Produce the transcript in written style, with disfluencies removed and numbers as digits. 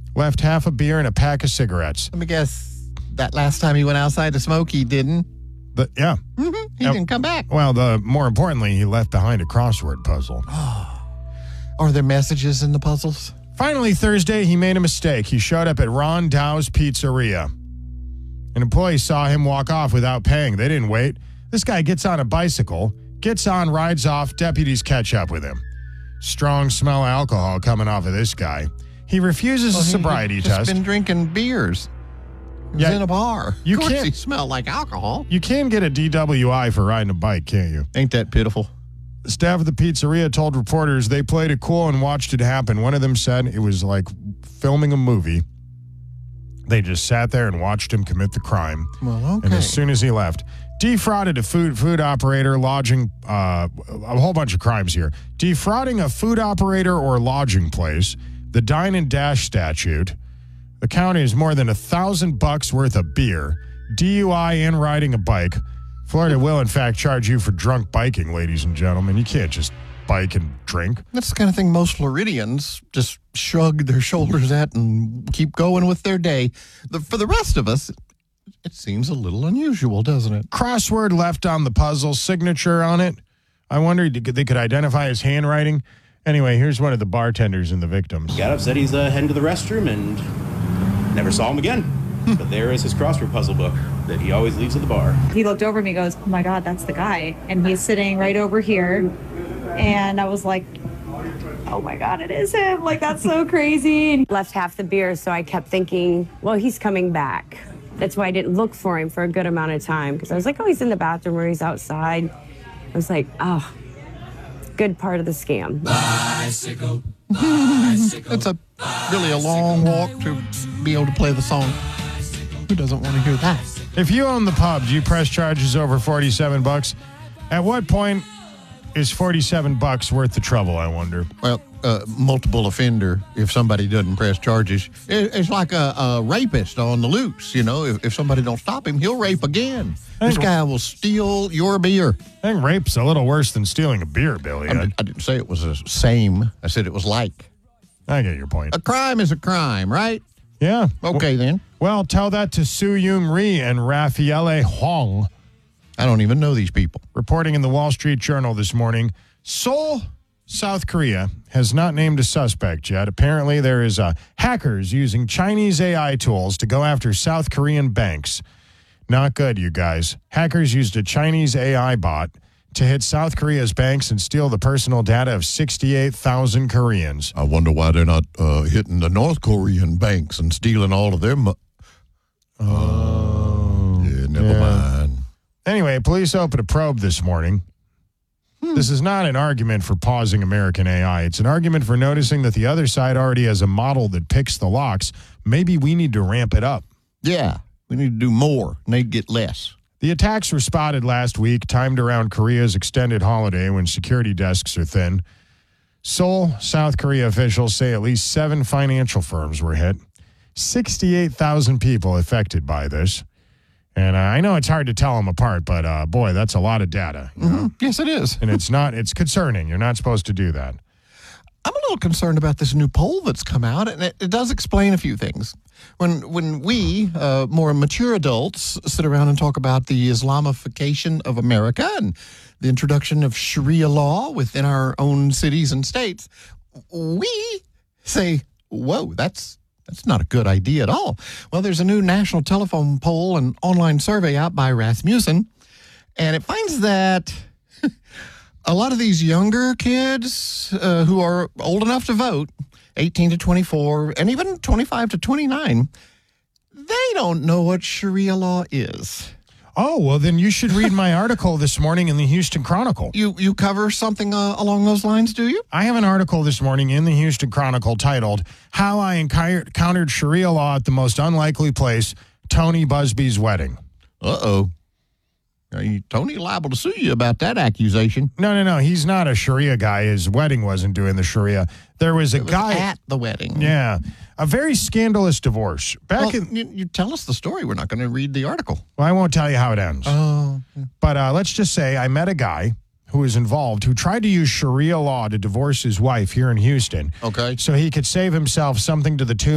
Left half a beer and a pack of cigarettes. Let me guess. That last time he went outside to smoke, he didn't? Yeah. Mm-hmm. He didn't come back. Well, more importantly, he left behind a crossword puzzle. Are there messages in the puzzles? Finally, Thursday, he made a mistake. He showed up at Ron Dow's Pizzeria. An employee saw him walk off without paying. They didn't wait. This guy gets on a bicycle, gets on, rides off. Deputies catch up with him. Strong smell of alcohol coming off of this guy. He refuses a sobriety test. He's been drinking beers. He was in a bar. You of course can't- he smelled like alcohol. You can get a DWI for riding a bike, can't you? Ain't that pitiful? The staff of the pizzeria told reporters they played it cool and watched it happen. One of them said it was like filming a movie. They just sat there and watched him commit the crime. Well, okay. And as soon as he left, defrauded a food operator, lodging, a whole bunch of crimes here. Defrauding a food operator or lodging place, the dine and dash statute. The county is more than $1,000 worth of beer, DUI and riding a bike. Florida will, in fact, charge you for drunk biking, ladies and gentlemen. You can't just bike and drink. That's the kind of thing most Floridians just shrug their shoulders at and keep going with their day. For the rest of us, it seems a little unusual, doesn't it? Crossword left on the puzzle, signature on it. I wonder if they could identify his handwriting. Anyway, here's one of the bartenders and the victims. Got up, said he's heading to the restroom, and never saw him again. But there is his crossword puzzle book that he always leaves at the bar. He looked over at me and goes, oh my God, that's the guy. And he's sitting right over here. And I was like, oh my God, it is him. Like, that's so crazy. And Left half the beer, so I kept thinking, well, he's coming back. That's why I didn't look for him for a good amount of time, because I was like, oh, he's in the bathroom or he's outside. I was like, oh, good part of the scam. Bicycle. It's really a long walk to be able to play the song. Who doesn't want to hear that? If you own the pub, do you press charges over $47? At what point is $47 worth the trouble, I wonder? Well, multiple offender, if somebody doesn't press charges. It's like a rapist on the loose, you know. If somebody don't stop him, he'll rape again. This guy will steal your beer. I think rape's a little worse than stealing a beer, Billy. I didn't say it was the same. I said it was like. I get your point. A crime is a crime, right? Yeah. Okay, then. Well, tell that to Su Yung Ri and Raffaele Hong. I don't even know these people. Reporting in the Wall Street Journal this morning, Seoul, South Korea, has not named a suspect yet. Apparently, there is hackers using Chinese AI tools to go after South Korean banks. Not good, you guys. Hackers used a Chinese AI bot to hit South Korea's banks and steal the personal data of 68,000 Koreans. I wonder why they're not hitting the North Korean banks and stealing all of their money. Yeah, never mind. Anyway, police opened a probe this morning. This is not an argument for pausing American AI. It's an argument for noticing that the other side already has a model that picks the locks. Maybe we need to ramp it up. Yeah, we need to do more, and they'd get less. The attacks were spotted last week, timed around Korea's extended holiday when security desks are thin. Seoul, South Korea officials say at least 7 financial firms were hit. 68,000 people affected by this. And I know it's hard to tell them apart, but boy, that's a lot of data. You know? Yes, it is. And it's concerning. You're not supposed to do that. I'm a little concerned about this new poll that's come out, and it does explain a few things. When we, more mature adults, sit around and talk about the Islamification of America and the introduction of Sharia law within our own cities and states, we say, whoa, that's not a good idea at all. Well, there's a new national telephone poll and online survey out by Rasmussen, and it finds that a lot of these younger kids who are old enough to vote, 18 to 24, and even 25 to 29, they don't know what Sharia law is. Oh, well, then you should read my article this morning in the Houston Chronicle. You cover something along those lines, do you? I have an article this morning in the Houston Chronicle titled, How I Encountered Sharia Law at the Most Unlikely Place, Tony Busby's Wedding. Uh-oh. Tony liable to sue you about that accusation. No. He's not a Sharia guy. His wedding wasn't doing the Sharia. There was a guy at the wedding. Yeah. A very scandalous divorce. You tell us the story. We're not going to read the article. Well, I won't tell you how it ends. Oh. But let's just say I met a guy who was involved who tried to use Sharia law to divorce his wife here in Houston. Okay. So he could save himself something to the tune